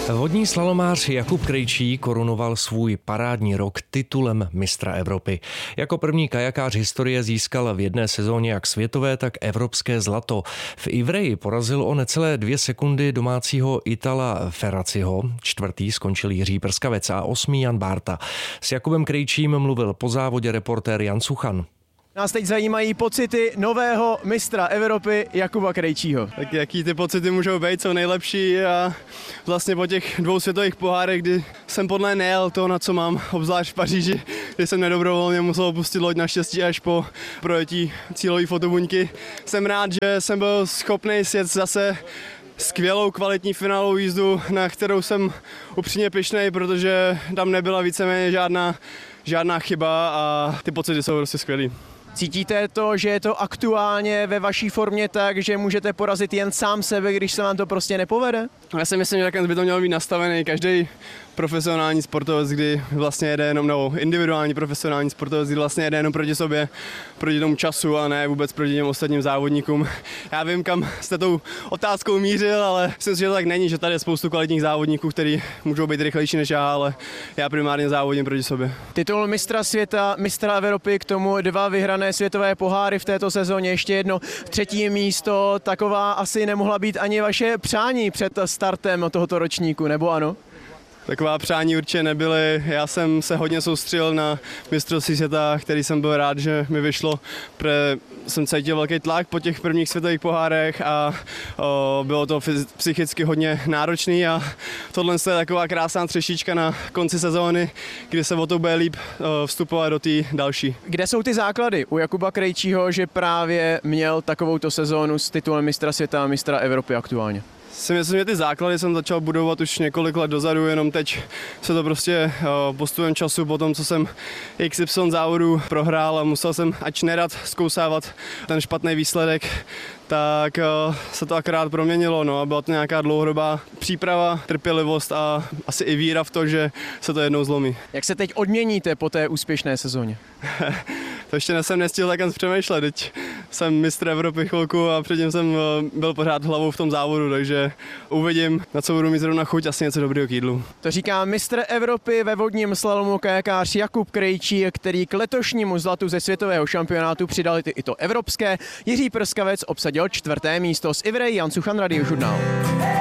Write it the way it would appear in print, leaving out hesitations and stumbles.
Vodní slalomář Jakub Krejčí korunoval svůj parádní rok titulem mistra Evropy. Jako první kajakář historie získal v jedné sezóně jak světové, tak evropské zlato. V Ivreji porazil o necelé 2 sekundy domácího Itala Ferraciho, čtvrtý skončil Jiří Prskavec a 8. Jan Bárta. S Jakubem Krejčím mluvil po závodě reportér Jan Suchan. Nás teď zajímají pocity nového mistra Evropy Jakuba Krejčího. Tak jaký ty pocity můžou být, jsou nejlepší a vlastně po těch 2 světových pohárech, kdy jsem podle nejel to, na co mám, obzvlášť v Paříži, kdy jsem nedobrovolně musel opustit loď naštěstí až po projetí cílové fotobuňky. Jsem rád, že jsem byl schopný sjet zase skvělou kvalitní finálovou jízdu, na kterou jsem upřímně pyšnej, protože tam nebyla víceméně žádná chyba a ty pocity jsou prostě skvělý. Cítíte to, že je to aktuálně ve vaší formě tak, že můžete porazit jen sám sebe, když se vám to prostě nepovede? Já si myslím, že takhle by to mělo být nastavený. Každý profesionální sportovec, kdy vlastně jede jenom, nebo individuální profesionální sportovec, kdy vlastně jede jenom proti sobě, proti tomu času a ne vůbec proti těm ostatním závodníkům. Já vím, kam jste tou otázkou mířil, ale myslím si, že to tak není, že tady je spoustu kvalitních závodníků, kteří můžou být rychlejší než já, ale já primárně závodím proti sobě. Titul mistra světa, mistra Evropy, k tomu 2 vyhrané světové poháry v této sezóně, ještě jedno 3. místo, taková asi nemohla být ani vaše přání před startem tohoto ročníku, nebo ano? Taková přání určitě nebyly. Já jsem se hodně soustředil na mistrovství světa, který jsem byl rád, že mi vyšlo, protože jsem cítil velký tlak po těch prvních světových pohárech a bylo to psychicky hodně náročný a tohle je taková krásná třešíčka na konci sezóny, kdy se o to bude líp vstupovat do té další. Kde jsou ty základy u Jakuba Krejčího, že právě měl takovouto sezónu s titulem mistra světa a mistra Evropy aktuálně? Si myslím, že ty základy jsem začal budovat už několik let dozadu, jenom teď se to prostě postupem času, po tom, co jsem XY závodů prohrál a musel jsem ač nerad zkousávat ten špatný výsledek, tak se to akorát proměnilo. No, a byla to nějaká dlouhodobá příprava, trpělivost a asi i víra v to, že se to jednou zlomí. Jak se teď odměníte po té úspěšné sezóně? To ještě jsem nestihl takhle přemýšlet, teď jsem mistr Evropy chvilku a předtím jsem byl pořád hlavou v tom závodu, takže uvidím, na co budu mít zrovna chuť, asi něco dobrého k jídlu. To říká mistr Evropy ve vodním slalomu kajakář Jakub Krejčí, který k letošnímu zlatu ze světového šampionátu přidal i to evropské. Jiří Prskavec obsadil 4. místo. Z Ivreji Jan Suchan, Radiožurnál.